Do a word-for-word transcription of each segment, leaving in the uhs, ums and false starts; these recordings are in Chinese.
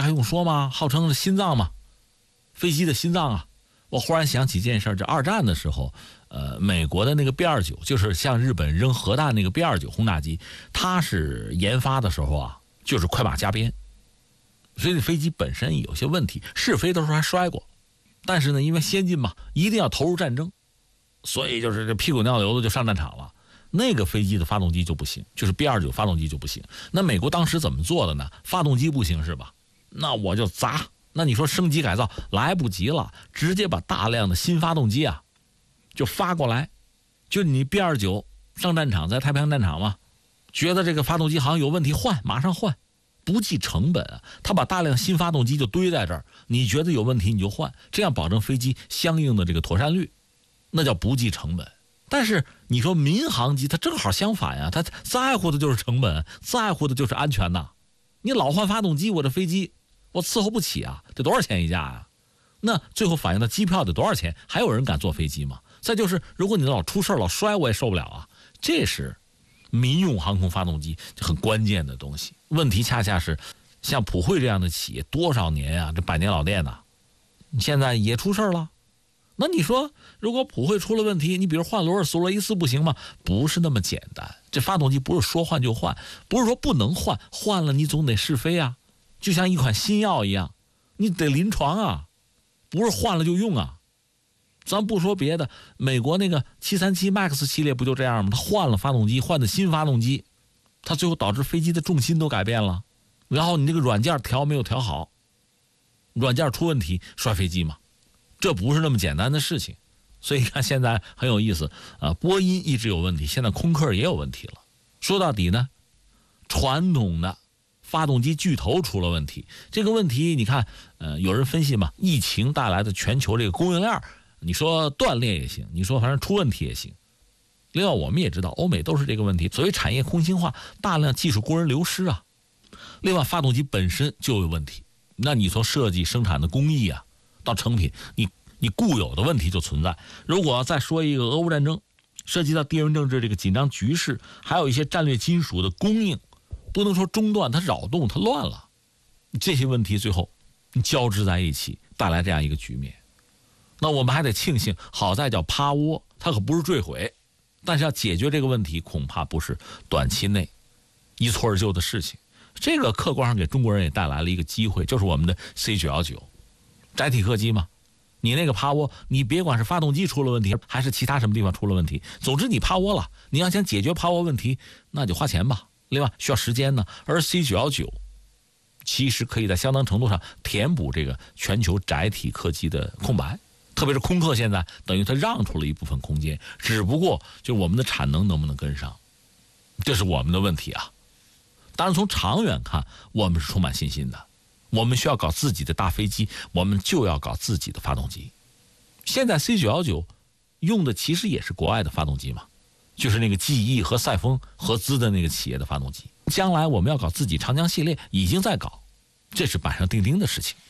这还用说吗？号称是心脏嘛，飞机的心脏啊。我忽然想起一件事，这二战的时候，呃，美国的那个 B 二十九，就是向日本扔核弹那个 B 二十九轰炸机，它是研发的时候啊，就是快马加鞭，所以飞机本身有些问题，试飞的时候还摔过，但是呢，因为先进嘛，一定要投入战争，所以就是这屁股尿流的就上战场了。那个飞机的发动机就不行，就是 B 二十九发动机就不行。那美国当时怎么做的呢？发动机不行是吧？那我就砸。那你说升级改造来不及了，直接把大量的新发动机啊就发过来。就你 B 二十九上战场，在太平洋战场嘛，觉得这个发动机好像有问题，换马上换，不计成本啊。他把大量新发动机就堆在这儿，你觉得有问题你就换，这样保证飞机相应的这个妥善率，那叫不计成本。但是你说民航机它正好相反呀，它在乎的就是成本，在乎的就是安全呐。你老换发动机，我这飞机我伺候不起啊，得多少钱一架呀？那最后反映到机票得多少钱？还有人敢坐飞机吗？再就是如果你老出事老摔，我也受不了啊。这是民用航空发动机很关键的东西。问题恰恰是像普惠这样的企业多少年啊，这百年老店呐、啊，现在也出事了。那你说如果普惠出了问题，你比如换罗尔斯罗伊斯不行吗？不是那么简单。这发动机不是说换就换，不是说不能换，换了你总得试飞啊，就像一款新药一样，你得临床啊，不是换了就用啊。咱不说别的，美国那个七三七 MAX 系列不就这样吗？它换了发动机，换的新发动机，它最后导致飞机的重心都改变了，然后你这个软件调没有调好，软件出问题摔飞机嘛，这不是那么简单的事情。所以看现在很有意思啊，波音一直有问题，现在空客也有问题了。说到底呢，传统的发动机巨头出了问题。这个问题你看，呃，有人分析嘛，疫情带来的全球这个供应链，你说断裂也行，你说反正出问题也行。另外我们也知道欧美都是这个问题，所谓产业空心化，大量技术工人流失啊。另外发动机本身就有问题，那你从设计生产的工艺啊到成品，你你固有的问题就存在。如果再说一个俄乌战争，涉及到地缘政治这个紧张局势，还有一些战略金属的供应不能说中断，它扰动，它乱了，这些问题最后交织在一起，带来这样一个局面。那我们还得庆幸，好在叫趴窝，它可不是坠毁，但是要解决这个问题，恐怕不是短期内一蹴而就的事情。这个客观上给中国人也带来了一个机会，就是我们的 C 九一九 载体客机嘛。你那个趴窝，你别管是发动机出了问题，还是其他什么地方出了问题，总之你趴窝了，你要想解决趴窝问题，那就花钱吧。另外需要时间呢，而 C 九一九 其实可以在相当程度上填补这个全球载体客机的空白，特别是空客现在等于它让出了一部分空间，只不过就我们的产能能不能跟上，这是我们的问题啊。当然从长远看，我们是充满信心的，我们需要搞自己的大飞机，我们就要搞自己的发动机。现在 C 九一九 用的其实也是国外的发动机嘛，就是那个 G E 和赛峰合资的那个企业的发动机。将来我们要搞自己长江系列，已经在搞，这是板上钉钉的事情。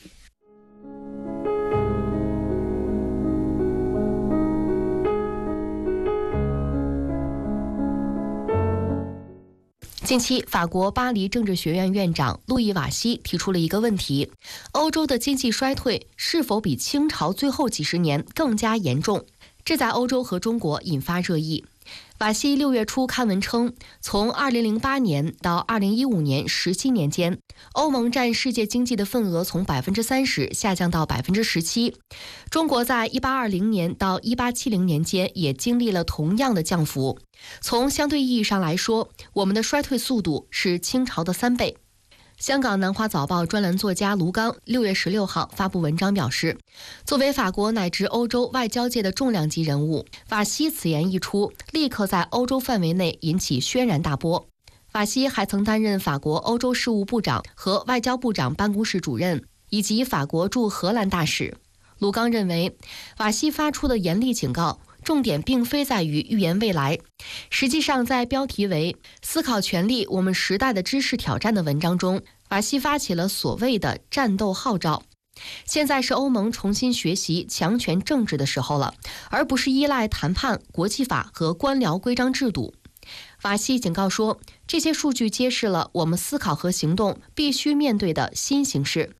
近期，法国巴黎政治学院院长路易·瓦西提出了一个问题：欧洲的经济衰退是否比清朝最后几十年更加严重？这在欧洲和中国引发热议。瓦西六月初刊文称，从二零零八年到二零一五年十七年间，欧盟占世界经济的份额从百分之三十下降到百分之十七。中国在一八二零年到一八七零年间也经历了同样的降幅。从相对意义上来说，我们的衰退速度是清朝的三倍。香港南华早报专栏作家卢刚六月十六号发布文章表示，作为法国乃至欧洲外交界的重量级人物，瓦西此言一出，立刻在欧洲范围内引起轩然大波。瓦西还曾担任法国欧洲事务部长和外交部长办公室主任，以及法国驻荷兰大使。卢刚认为，瓦西发出的严厉警告重点并非在于预言未来，实际上在标题为“思考权力：我们时代的知识挑战”的文章中，瓦西发起了所谓的战斗号召。现在是欧盟重新学习强权政治的时候了，而不是依赖谈判、国际法和官僚规章制度。瓦西警告说，这些数据揭示了我们思考和行动必须面对的新形势。